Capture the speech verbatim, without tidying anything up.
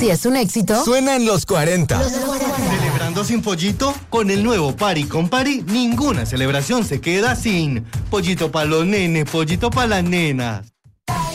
Si es un éxito, suena en los cuarenta. Los cuarenta. ¿Celebrando sin pollito? Con el nuevo Pari con Pari, ninguna celebración se queda sin pollito para los nenes, pollito para las nenas.